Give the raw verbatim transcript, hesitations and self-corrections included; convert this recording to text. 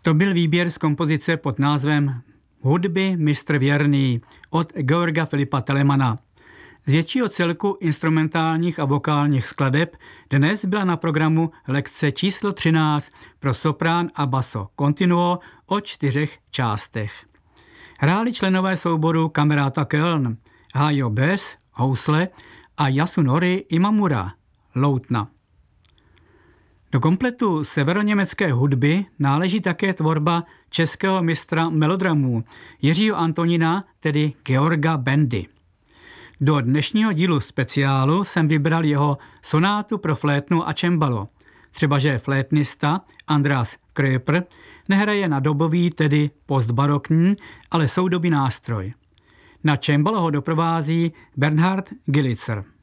To byl výběr z kompozice pod názvem Hudby mistr věrný od Georga Filipa Telemana. Z většího celku instrumentálních a vokálních skladeb dnes byla na programu lekce číslo třináct pro soprán a basso continuo o čtyřech částech. Hráli členové souboru Camerata Köln, Hajo Bass, housle a Yasunori Imamura, loutna. Do kompletu severoněmecké hudby náleží také tvorba českého mistra melodramů Jiřího Antonina, tedy Georga Bendy. Do dnešního dílu speciálu jsem vybral jeho sonátu pro flétnu a cembalo. Třebaže flétnista Andreas Kröper nehraje na dobový, tedy postbarokní, ale soudobý nástroj. Na cembalo ho doprovází Bernhard Gilitzer.